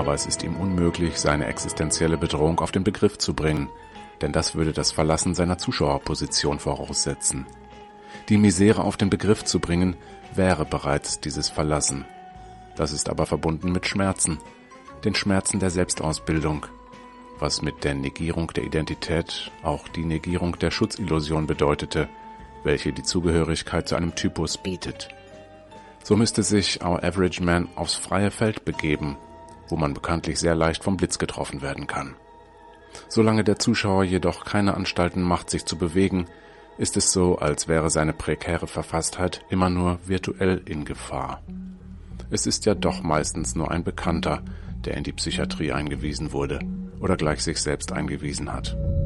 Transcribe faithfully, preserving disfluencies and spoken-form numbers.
aber es ist ihm unmöglich, seine existenzielle Bedrohung auf den Begriff zu bringen, denn das würde das Verlassen seiner Zuschauerposition voraussetzen. Die Misere auf den Begriff zu bringen, wäre bereits dieses Verlassen. Das ist aber verbunden mit Schmerzen, den Schmerzen der Selbstausbildung, was mit der Negierung der Identität auch die Negierung der Schutzillusion bedeutete, welche die Zugehörigkeit zu einem Typus bietet. So müsste sich Our Average Man aufs freie Feld begeben, wo man bekanntlich sehr leicht vom Blitz getroffen werden kann. Solange der Zuschauer jedoch keine Anstalten macht, sich zu bewegen, ist es so, als wäre seine prekäre Verfasstheit immer nur virtuell in Gefahr. Es ist ja doch meistens nur ein Bekannter, der in die Psychiatrie eingewiesen wurde oder gleich sich selbst eingewiesen hat.